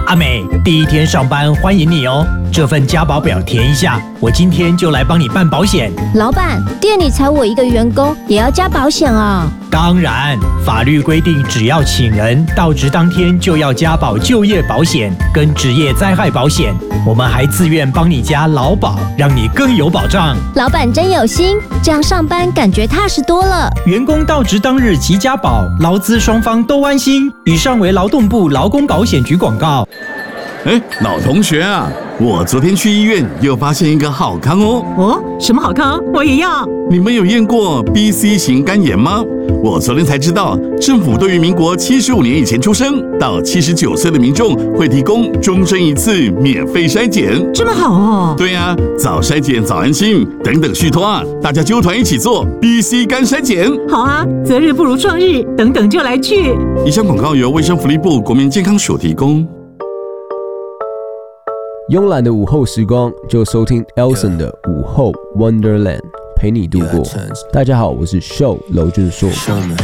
阿美，第一天上班欢迎你哦。这份加保表填一下，我今天就来帮你办保险。 老板，店里才我一个员工，也要加保险啊？ 当然，法律规定，只要请人到职当天就要加保就业保险跟职业灾害保险。我们还自愿帮你加劳保，让你更有保障。 老板真有心，这样上班感觉踏实多了。 员工到职当日即加保，劳资双方都安心。以上为劳动部劳工保险局广告。 老同学啊，我昨天去医院又发现一个好康哦。 哦，什么好康？我也要。 你们有验过 BC 型肝炎吗？我昨天才知道，政府对于民国75年以前出生到79岁的民众会提供终身一次免费筛检。 这么好哦？ 对啊，早筛检早安心，等等续托啊，大家揪团一起做 BC 肝筛检。 好啊，择日不如撞日，等等就来去。 以上广告由卫生福利部国民健康署提供。 慵懒的午后时光，就收听 Elson 的午后 Wonderland， 陪你度过。大家好，我是 Show 娄俊硕。